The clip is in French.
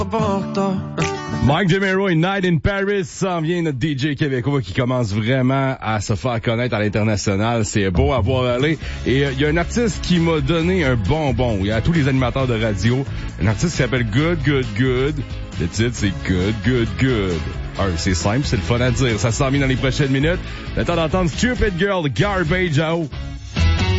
Mike DeMero et Night in Paris s'en vient, notre DJ québécois qui commence vraiment à se faire connaître à l'international. C'est beau à voir aller. Et il y a un artiste qui m'a donné un bonbon. Il y a tous les animateurs de radio. Un artiste qui s'appelle Good Good Good. Le titre, c'est Good Good Good. C'est simple, c'est le fun à dire. Ça s'en vient dans les prochaines minutes. Le temps d'entendre Stupid Girl, Garbage à eau.